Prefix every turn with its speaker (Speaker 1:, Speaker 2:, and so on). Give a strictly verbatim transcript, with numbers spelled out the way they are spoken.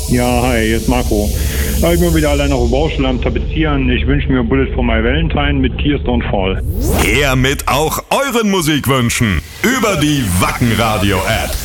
Speaker 1: Ja, hi, hier ist Marco. Ja, ich bin wieder allein auf der Baustelle am Tapezieren. Ich wünsche mir Bullet for My Valentine mit Tears Don't Fall.
Speaker 2: Her mit auch euren Musikwünschen über die Wacken Radio App.